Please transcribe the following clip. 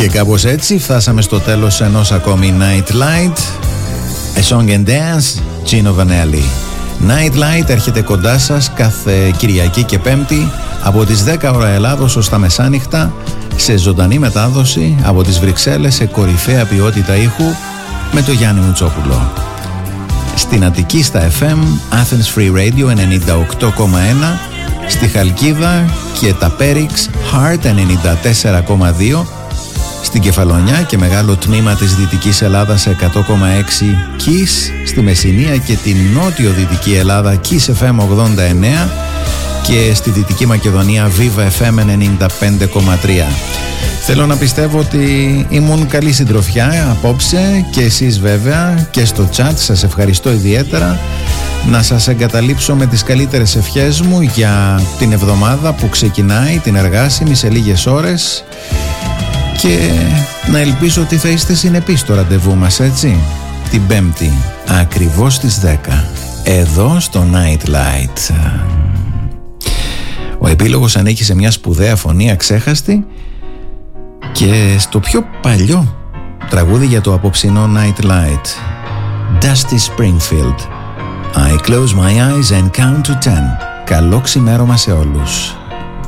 Και κάπως έτσι φτάσαμε στο τέλος ενός ακόμη Night Light. A Song and Dance, Gino Vanelli. Night Light έρχεται κοντά σας κάθε Κυριακή και Πέμπτη από τις 10 ώρα Ελλάδος ως τα μεσάνυχτα, σε ζωντανή μετάδοση από τις Βρυξέλλες, σε κορυφαία ποιότητα ήχου με το Γιάννη Μουτσόπουλο. Στην Αττική στα FM, Athens Free Radio 98,1, στη Χαλκίδα και τα Πέριξ Heart 94,2, στην Κεφαλονιά και μεγάλο τμήμα της Δυτικής Ελλάδας 100,6 Kiss, στη Μεσσηνία και την νότιο-δυτική Ελλάδα Kiss FM 89 και στη Δυτική Μακεδονία Viva FM 95,3. Θέλω να πιστεύω ότι ήμουν καλή συντροφιά απόψε και εσείς βέβαια και στο chat. Σας ευχαριστώ ιδιαίτερα. Να σας εγκαταλείψω με τις καλύτερες ευχές μου για την εβδομάδα που ξεκινάει, την εργάσιμη σε λίγες ώρες, και να ελπίζω ότι θα είστε συνεπείς στο ραντεβού μας, έτσι, την Πέμπτη ακριβώς στις 10 εδώ στο Night Light. Ο επίλογος ανήκει σε μια σπουδαία φωνή αξέχαστη και στο πιο παλιό τραγούδι για το απόψινό Night Light, Dusty Springfield, I close my eyes and count to 10. Καλό ξημέρωμα σε όλους.